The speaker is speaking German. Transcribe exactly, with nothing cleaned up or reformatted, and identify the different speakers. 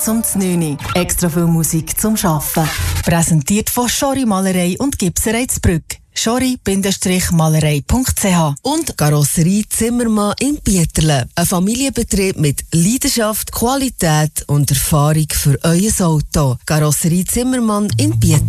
Speaker 1: zum neun. Extra viel Musik zum Arbeiten. Präsentiert von Schori Malerei und Gipserei Zbrügg. schori Malerei punkt c h
Speaker 2: und Karosserie Zimmermann in Bieterle. Ein Familienbetrieb mit Leidenschaft, Qualität und Erfahrung für euer Auto. Karosserie Zimmermann in Bieterle.